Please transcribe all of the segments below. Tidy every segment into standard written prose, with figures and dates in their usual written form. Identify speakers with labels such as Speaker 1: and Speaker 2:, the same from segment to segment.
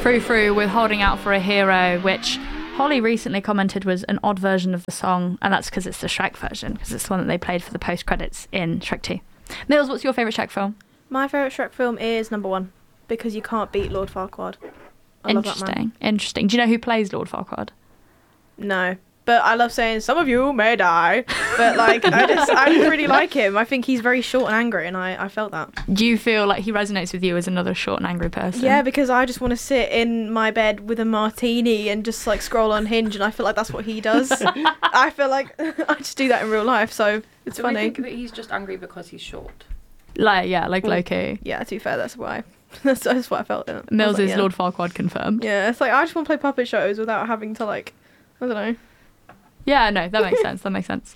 Speaker 1: Frou Frou with Holding Out for a Hero, which Holly recently commented was an odd version of the song, and that's because it's the Shrek version, because it's the one that they played for the post-credits in Shrek 2. Mills, what's your favourite Shrek film?
Speaker 2: My favourite Shrek film is number 1, because you can't beat Lord Farquaad. I love that man.
Speaker 1: Interesting. Do you know who plays Lord Farquaad?
Speaker 2: No. But I love saying, some of you may die. But, like, I really like him. I think he's very short and angry, and I felt that.
Speaker 1: Do you feel like he resonates with you as another short and angry person?
Speaker 2: Yeah, because I just want to sit in my bed with a martini and just, like, scroll on Hinge, and I feel like that's what he does. I feel like I just do that in real life, so it's funny.
Speaker 3: I think that he's just angry because he's short.
Speaker 1: Like low-key.
Speaker 2: Yeah, to be fair, that's why. That's what I felt.
Speaker 1: Mills is
Speaker 2: yeah.
Speaker 1: Lord Farquaad confirmed.
Speaker 2: Yeah, it's like, I just want to play puppet shows without having to, like, I don't know.
Speaker 1: Yeah, no, that makes sense.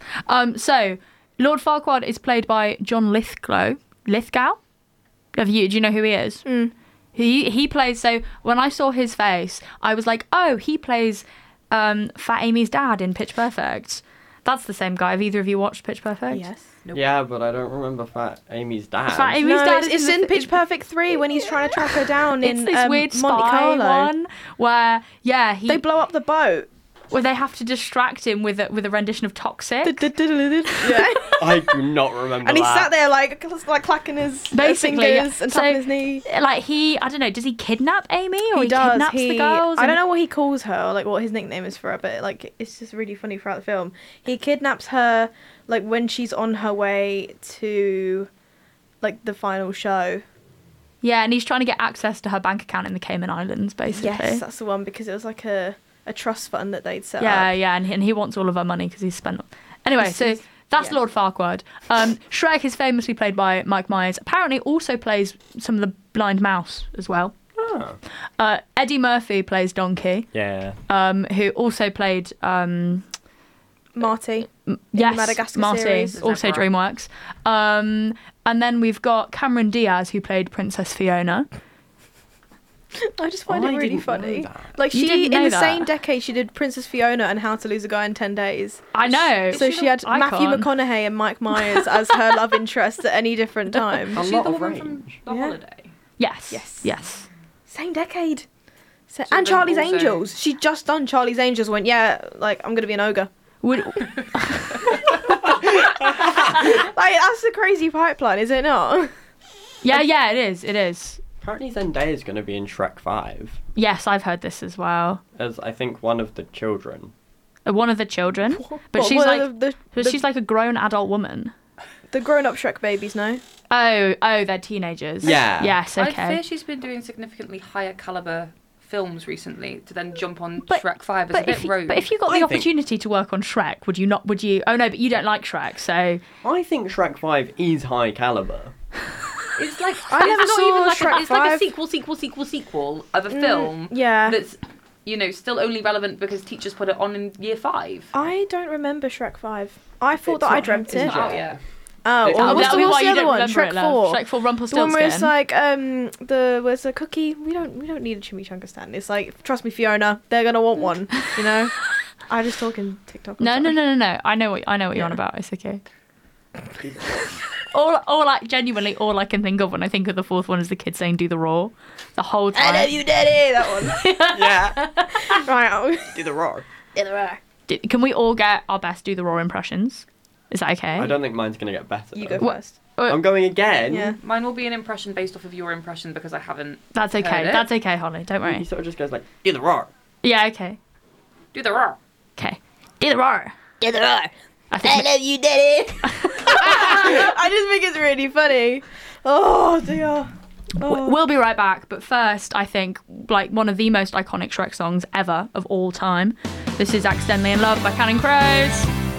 Speaker 1: So, Lord Farquaad is played by John Lithgow. Lithgow? Do you know who he is?
Speaker 2: Mm.
Speaker 1: He plays, so when I saw his face, I was like, oh, he plays Fat Amy's dad in Pitch Perfect. That's the same guy. Have either of you watched Pitch Perfect?
Speaker 2: Yes.
Speaker 4: Nope. Yeah, but I don't remember Fat Amy's dad.
Speaker 1: Fat Amy's dad
Speaker 2: it's in Pitch Perfect 3 when he's trying to track her down in
Speaker 1: this weird
Speaker 2: Monte
Speaker 1: spy
Speaker 2: Carlo.
Speaker 1: one where,
Speaker 2: they blow up the boat.
Speaker 1: Where they have to distract him with a rendition of Toxic.
Speaker 2: Yeah.
Speaker 4: I do not remember
Speaker 2: And he
Speaker 4: that.
Speaker 2: sat there like clacking his fingers and tapping his knee.
Speaker 1: Like I don't know, does he kidnap Amy or he
Speaker 2: does.
Speaker 1: kidnaps the girls?
Speaker 2: I don't know what he calls her, or like what his nickname is for her, but like it's just really funny throughout the film. He kidnaps her like when she's on her way to like the final show.
Speaker 1: Yeah, and he's trying to get access to her bank account in the Cayman Islands, basically.
Speaker 2: Yes, that's the one, because it was like a trust fund that they'd set up.
Speaker 1: Yeah, and he wants all of her money because he's spent. Anyway, so that's Lord Farquaad. Shrek is famously played by Mike Myers. Apparently, also plays some of the blind mouse as well.
Speaker 4: Oh.
Speaker 1: Eddie Murphy plays Donkey.
Speaker 4: Yeah.
Speaker 1: Who also played
Speaker 2: Marty.
Speaker 1: Yes,
Speaker 2: Madagascar
Speaker 1: Marty,
Speaker 2: series.
Speaker 1: also DreamWorks. And then we've got Cameron Diaz, who played Princess Fiona.
Speaker 2: I just find it really funny. Like
Speaker 1: You
Speaker 2: she
Speaker 1: didn't know
Speaker 2: in the
Speaker 1: that?
Speaker 2: same decade she did Princess Fiona and How to Lose a Guy in 10 Days.
Speaker 1: I know.
Speaker 2: So she had Matthew
Speaker 1: Icon.
Speaker 2: McConaughey and Mike Myers as her love interest at any different time.
Speaker 4: A
Speaker 3: Is she
Speaker 4: lot
Speaker 3: the
Speaker 4: of
Speaker 3: woman from
Speaker 4: range.
Speaker 3: The
Speaker 2: Yeah.
Speaker 3: Holiday?
Speaker 1: Yes.
Speaker 2: Same decade.
Speaker 3: So
Speaker 2: and
Speaker 3: then
Speaker 2: Charlie's
Speaker 3: also-
Speaker 2: Angels. She'd just done Charlie's Angels. Went, yeah, like I'm gonna be an ogre.
Speaker 1: Would,
Speaker 2: Like that's the crazy pipeline, is it not?
Speaker 1: yeah, it is.
Speaker 4: Apparently Zendaya's going to be in Shrek 5
Speaker 1: Yes, I've heard this as well.
Speaker 4: as, I think, one of the children.
Speaker 1: One of the children, but
Speaker 2: What,
Speaker 1: she's
Speaker 2: one
Speaker 1: like,
Speaker 2: of the
Speaker 1: she's like a grown adult woman.
Speaker 2: grown-up Shrek babies, no?
Speaker 1: Oh, they're teenagers.
Speaker 4: Yeah.
Speaker 1: Yes,
Speaker 3: I
Speaker 1: okay.
Speaker 3: fear she's been doing significantly higher caliber films recently to then jump on
Speaker 1: But-
Speaker 3: Shrek 5 as a bit rogue.
Speaker 1: But if you got the
Speaker 4: I think-
Speaker 1: opportunity to work on Shrek, would you not? Would you? Oh no, but you don't like Shrek, so
Speaker 4: I think Shrek 5 is high caliber.
Speaker 3: It's like
Speaker 2: I never
Speaker 3: it's not
Speaker 2: saw
Speaker 3: even like
Speaker 2: Shrek
Speaker 3: it's like a
Speaker 2: 5.
Speaker 3: sequel of a film
Speaker 2: Yeah.
Speaker 3: that's still only relevant because teachers put it on in year 5.
Speaker 2: I don't remember Shrek 5. I thought
Speaker 4: It's
Speaker 2: that I
Speaker 4: not-
Speaker 2: dreamt
Speaker 4: it's
Speaker 2: it.
Speaker 3: It's not out yet.
Speaker 2: Oh,
Speaker 4: It's
Speaker 2: well,
Speaker 4: not-
Speaker 2: what's
Speaker 1: that'll
Speaker 2: the,
Speaker 1: be
Speaker 2: what's
Speaker 1: why
Speaker 2: the
Speaker 1: you
Speaker 2: other
Speaker 1: don't
Speaker 2: one?
Speaker 1: remember
Speaker 2: Shrek
Speaker 1: it, love.
Speaker 2: 4.
Speaker 1: Shrek 4
Speaker 2: The one
Speaker 1: Rumpelstiltskin.
Speaker 2: where it's like where's the cookie? We don't need a chimichanga stand. It's like, trust me, Fiona, they're gonna want one. You know. I just talk in TikTok. I'm
Speaker 1: No.
Speaker 2: sorry.
Speaker 1: I know what you're on about. It's okay. all genuinely, all I can think of when I think of the fourth one is the kid saying "do the roar" the whole time.
Speaker 2: I love you, Daddy. That one.
Speaker 4: Yeah.
Speaker 2: Right.
Speaker 4: Do the roar.
Speaker 1: Can we all get our best "do the roar" impressions? Is that okay?
Speaker 4: I don't think mine's going to get better.
Speaker 2: You go
Speaker 4: though.
Speaker 2: first.
Speaker 4: I'm going again.
Speaker 2: Yeah.
Speaker 3: Mine will be an impression based off of your impression because I haven't
Speaker 1: That's okay.
Speaker 3: Heard it?
Speaker 1: That's okay, Holly. Don't
Speaker 4: He
Speaker 1: worry.
Speaker 4: sort of just goes like, do the roar.
Speaker 1: Yeah. Okay.
Speaker 3: do the roar.
Speaker 1: Okay. Do the roar.
Speaker 2: Do the roar.
Speaker 1: I think.
Speaker 2: love you, Daddy. I just think it's really funny. Oh dear. Oh.
Speaker 1: We'll be right back, but first, I think, like, one of the most iconic Shrek songs ever of all time. This is Accidentally in Love by Counting Crows.